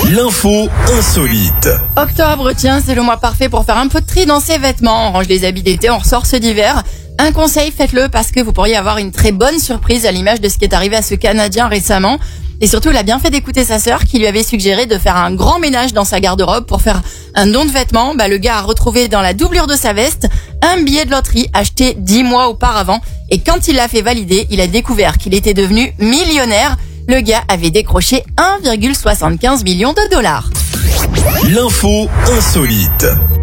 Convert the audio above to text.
L'info insolite. Octobre, tiens, c'est le mois parfait pour faire un peu de tri dans ses vêtements. On range les habits d'été, on ressort ceux d'hiver. Un conseil, faites-le parce que vous pourriez avoir une très bonne surprise à l'image de ce qui est arrivé à ce Canadien récemment. Et surtout, il a bien fait d'écouter sa sœur qui lui avait suggéré de faire un grand ménage dans sa garde-robe pour faire un don de vêtements. Le gars a retrouvé dans la doublure de sa veste un billet de loterie acheté 10 mois auparavant. Et quand il l'a fait valider, il a découvert qu'il était devenu millionnaire. Le gars avait décroché 1,75 million de dollars. L'info insolite.